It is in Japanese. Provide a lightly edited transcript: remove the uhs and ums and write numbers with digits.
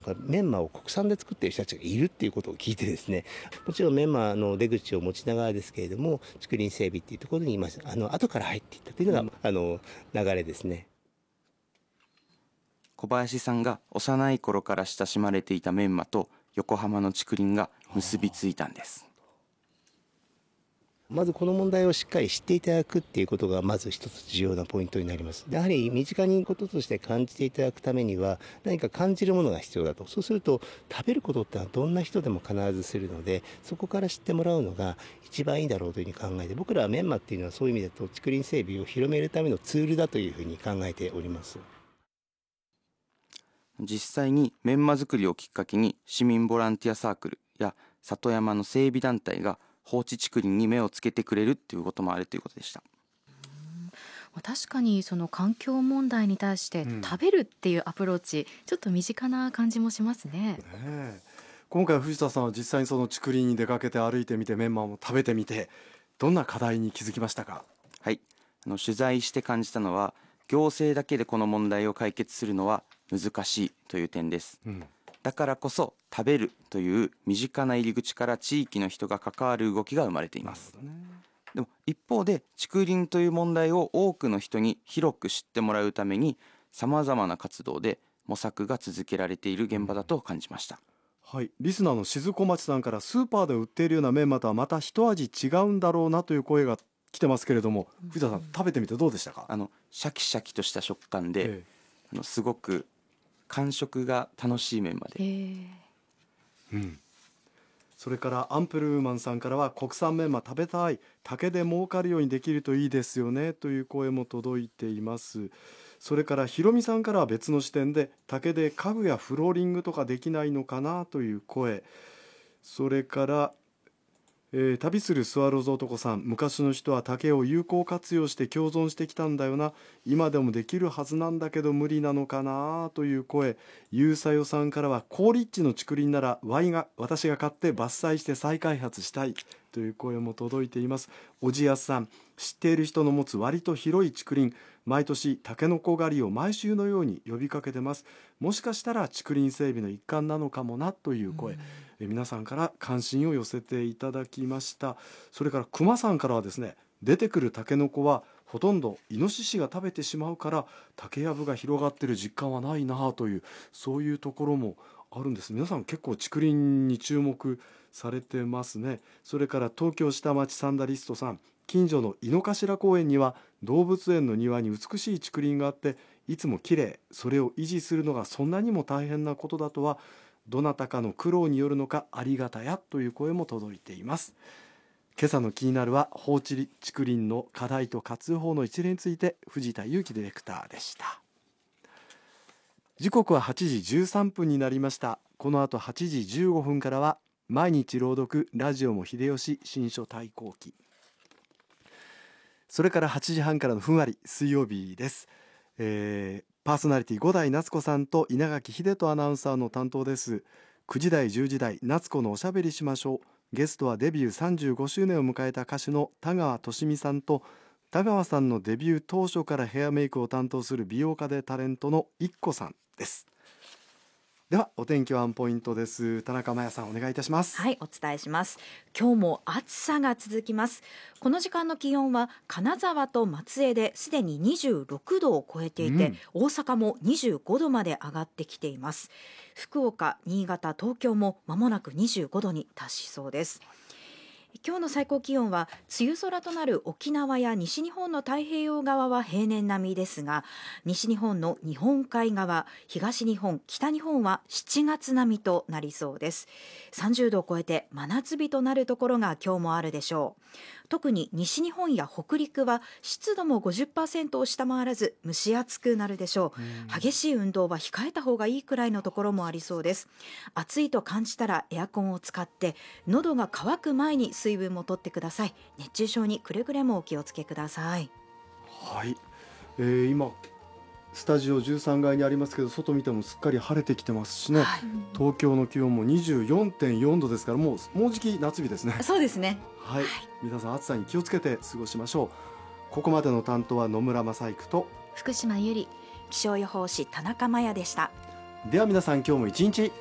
かメンマを国産で作っている人たちがいるっていうことを聞いてですね、もちろんメンマの出口を持ちながらですけれども、竹林整備っていうところに今後から入っていったというのが、流れですね。 小林さんが幼い頃から親しまれていたメンマと横浜の竹林が結びついたんです。 まずこの問題をしっかり知っていただくっていうことがまず一つ重要なポイントになります。やはり身近にこととして感じていただくためには何か感じるものが必要だと。そうすると食べることってのはどんな人でも必ずするので、そこから知ってもらうのが一番いいだろうというふうに考えて、僕らはメンマっていうのはそういう意味だと竹林整備を広めるためのツールだというふうに考えております。 実際にメンマ作りをきっかけに市民ボランティアサークルや里山の整備団体が放置竹林に目をつけてくれるということもあるということでした。 確かにその環境問題に対して食べるっていうアプローチ、ちょっと身近な感じもしますね。 今回藤田さんは実際にその竹林に出かけて歩いてみてメンマも食べてみて、どんな課題に気づきましたか？ はい、取材して感じたのは、行政だけでこの問題を解決するのは難しいという点です。だからこそ食べるという身近な入り口から地域の人が関わる動きが生まれています。でも一方で竹林という問題を多くの人に広く知ってもらうためにさまざまな活動で模索が続けられている現場だと感じました。 はい、リスナーの静子町さんから、スーパーで売っているようなメンマとはまた一味違うんだろうなという声が来てますけれども、藤田さん食べてみてどうでしたか？ シャキシャキとした食感で、すごく感触が楽しいメンマで、 それからアンプルウーマンさんからは、国産メンマ食べたい、竹で儲かるようにできるといいですよねという声も届いています。それからひろみさんからは別の視点で、竹で家具やフローリングとかできないのかなという声。それから旅するスワローズ男さん、昔の人は竹を有効活用して共存してきたんだよな、今でもできるはずなんだけど無理なのかなという声。ゆうさよさんからは、高立地の竹林なら私が買って伐採して再開発したいという声も届いています。おじやすさん、知っている人の持つ割と広い竹林、毎年タケノコ狩りを毎週のように呼びかけてます。もしかしたら竹林整備の一環なのかもなという声、皆さんから関心を寄せていただきました。それから熊さんからはですね、出てくるタケノコはほとんどイノシシが食べてしまうから竹やぶが広がっている実感はないなという、そういうところもあるんです。皆さん結構竹林に注目されてますね。それから東京下町サンダリストさん、近所の井の頭公園には動物園の庭に美しい竹林があって、いつも綺麗、それを維持するのがそんなにも大変なことだとは、どなたかの苦労によるのかありがたやという声も届いています。今朝の気になるは、放置竹林の課題と活用法の一例について、藤田裕樹ディレクターでした。時刻は8時13分になりました。この後8時15分からは、毎日朗読ラジオも秀吉新書対抗期、それから8時半からのふんわり水曜日です。パーソナリティ五代夏子さんと稲垣秀人アナウンサーの担当です。9時台10時台、夏子のおしゃべりしましょう。ゲストはデビュー35周年を迎えた歌手の田川俊美さんと、田川さんのデビュー当初からヘアメイクを担当する美容家でタレントのいっこさんです。ではお天気ワンポイントです。田中真也さん、お願いいたします。 はい、お伝えします。今日も暑さが続きます。この時間の気温は金沢と松江ですでに26度を超えていて、大阪も25度まで上がってきています。福岡、新潟、東京も間もなく25度に達しそうです。今日の最高気温は梅雨空となる沖縄や西日本の太平洋側は平年並みですが、西日本の日本海側、東日本、北日本は7月並みとなりそうです。30度を超えて真夏日となるところが今日もあるでしょう。特に西日本や北陸は湿度も 50% を下回らず蒸し暑くなるでしょう。激しい運動は控えた方がいいくらいのところもありそうです。暑いと感じたらエアコンを使って喉が渇く前に水分も取ってください。熱中症にくれぐれもお気をつけください。 はい、今スタジオ13階にありますけど、外見てもすっかり晴れてきてますしね、東京の気温も 24.4 度ですから、もうじき夏日ですね。 そうですね。 はい、皆さん暑さに気をつけて過ごしましょう。ここまでの担当は野村正育と福島由里、 気象予報士田中真也でした。 では皆さん、今日も一日